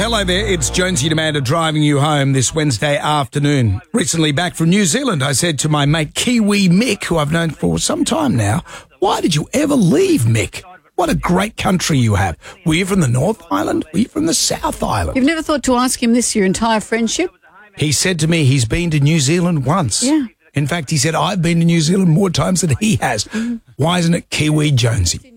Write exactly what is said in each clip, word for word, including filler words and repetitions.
Hello there, it's Jonesy and Amanda driving you home this Wednesday afternoon. Recently back from New Zealand, I said to my mate Kiwi Mick, who I've known for some time now, why did you ever leave, Mick? What a great country you have. Were you from the North Island? Were you from the South Island? You've never thought to ask him this your entire friendship? He said to me he's been to New Zealand once. Yeah. In fact, he said, I've been to New Zealand more times than he has. Mm. Why isn't it Kiwi Jonesy?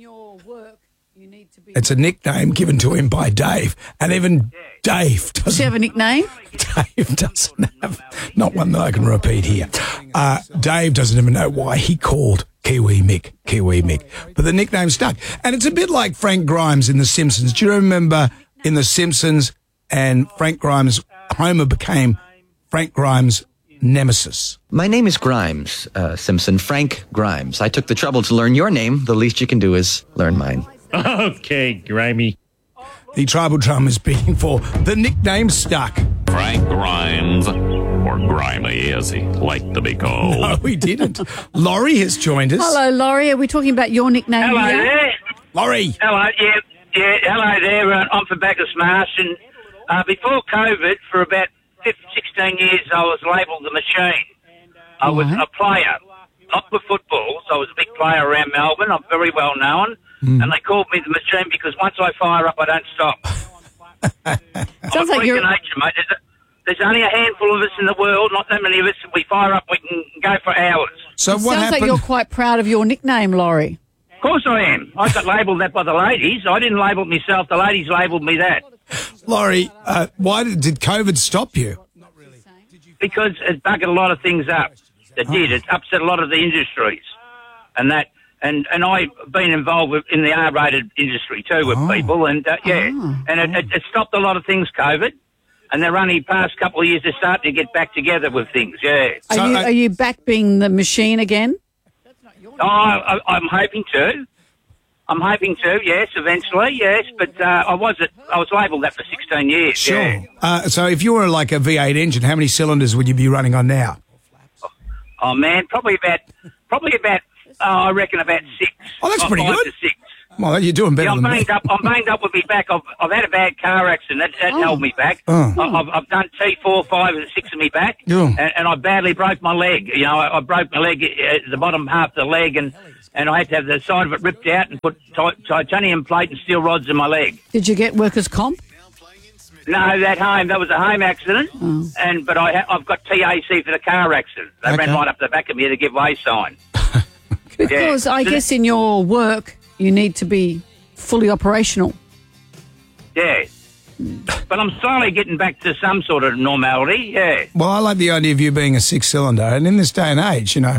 It's a nickname given to him by Dave. And even Dave doesn't... Does he have a nickname? Dave doesn't have... Not one that I can repeat here. Uh, Dave doesn't even know why he called Kiwi Mick, Kiwi Mick. But the nickname stuck. And it's a bit like Frank Grimes in The Simpsons. Do you remember in The Simpsons and Frank Grimes, Homer became Frank Grimes' nemesis? My name is Grimes, uh, Simpson, Frank Grimes. I took the trouble to learn your name. The least you can do is learn mine. Okay, Grimey. The tribal drum is beating for the nickname stuck. Frank Grimes, or Grimy as he liked to be called. No, he didn't. Laurie has joined us. Hello, Laurie. Are we talking about your nickname Hello here? there. Laurie. Hello, yeah, yeah, hello there. Uh, I'm from Bacchus Marsh, and uh, before COVID, for about fifteen, sixteen years, I was labelled the machine. I was Right. a player, not for football, so I was a big player around Melbourne. I'm very well known, mm. and they called me the machine because once I fire up, I don't stop. Sounds like you're... nature, mate. There's, a, there's only a handful of us in the world, not that many of us. If we fire up, we can go for hours. So It what sounds happened? like you're quite proud of your nickname, Laurie. Of course I am. I got labelled that by the ladies. I didn't label it myself. The ladies labelled me that. Laurie, uh, why did, did COVID stop you? Because it buggered a lot of things up. It did. It upset a lot of the industries. And that, and, and I've been involved with, in the R-rated industry too with Oh. people. And, uh, yeah, Oh. and it, it, it stopped a lot of things, COVID. And they're only past couple of years, they're starting to get back together with things, yeah. Are, So, you, uh, are you back being the machine again? Oh, I, I'm hoping to. I'm hoping to, yes, eventually, yes. But uh, I was at, I was labelled that for sixteen years. Sure. Yeah. Uh, so if you were like a V eight engine, how many cylinders would you be running on now? Oh man, probably about, probably about, uh, I reckon about six. Oh, that's About pretty five good. To six. Well, you're doing better Yeah, I'm than me. banged up. I'm banged up with me back. I've, I've had a bad car accident. That, that Oh. held me back. Oh. I, I've, I've done T four, five, and six of me back, Yeah. and, and I badly broke my leg. You know, I, I broke my leg, uh, the bottom half of the leg, and, and I had to have the side of it ripped out and put ti- titanium plate and steel rods in my leg. Did you get workers' comp? No, that home, that was a home accident, Oh. and but I ha- I've got T A C for the car accident. They Okay. ran right up the back of me to give way sign. Because I So guess in your work you need to be fully operational. Yeah. But I'm slowly getting back to some sort of normality, yeah. Well, I like the idea of you being a six-cylinder, and in this day and age, you know,